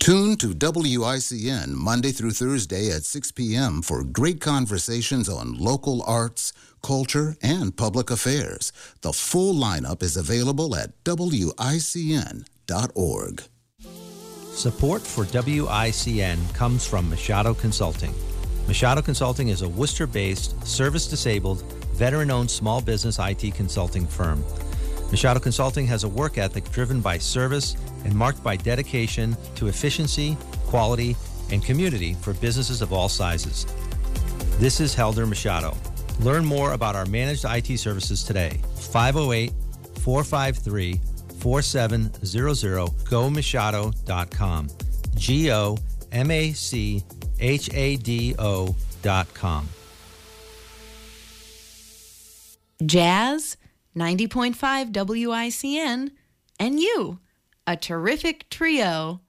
Tune to WICN Monday through Thursday at 6 p.m. for great conversations on local arts, culture, and public affairs. The full lineup is available at WICN.org. Support for WICN comes from Machado Consulting. Machado Consulting is a Worcester-based, service-disabled, veteran-owned small business IT consulting firm. Machado Consulting has a work ethic driven by service and marked by dedication to efficiency, quality, and community for businesses of all sizes. This is Helder Machado. Learn more about our managed IT services today. 508-453-4700, GoMachado.com. GoMachado.com. Jazz, 90.5 WICN, and you, a terrific trio.